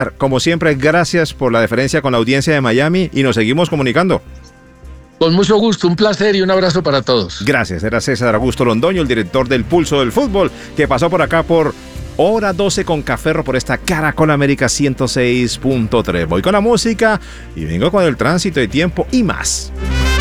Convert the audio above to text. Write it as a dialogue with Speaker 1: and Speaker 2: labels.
Speaker 1: Como siempre, gracias por la deferencia con la audiencia de Miami y nos seguimos comunicando.
Speaker 2: Con mucho gusto, un placer y un abrazo para todos.
Speaker 1: Gracias, era César Augusto Londoño, el director del Pulso del Fútbol, que pasó por acá por Hora 12 con Café por esta Caracol América 106.3. Voy con la música y vengo con el tránsito de tiempo y más.